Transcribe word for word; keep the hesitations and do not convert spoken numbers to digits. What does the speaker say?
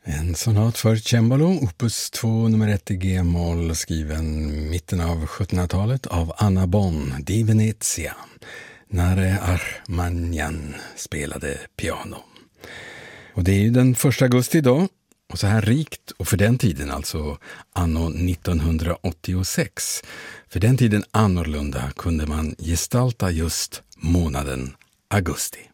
En sonat för cembalo, opus två, nummer ett i G-moll, skriven mitten av sjuttonhundratalet av Anna Bonn di Venezia, när Armagnan spelade piano. Och det är ju den första augusti idag, och så här rikt, och för den tiden alltså anno nittonhundraåttiosex. För den tiden annorlunda kunde man gestalta just månaden augusti.